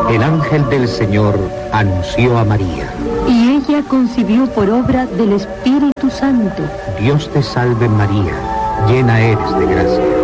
El ángel del Señor anunció a María. Y ella concibió por obra del Espíritu Santo. Dios te salve María, llena eres de gracia.